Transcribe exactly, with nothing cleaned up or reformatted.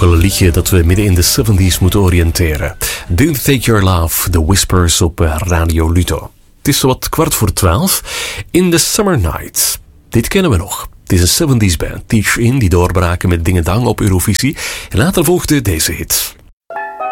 wel een liedje dat we midden in de zeventies moeten oriënteren. Don't Take Your Love, The Whispers op Radio Luto. Het is zowat kwart voor twaalf. In the Summer Night. Dit kennen we nog. Het is een zeventies band, Teach In, die doorbraken met Ding Dang op Eurovisie. En later volgde deze hit.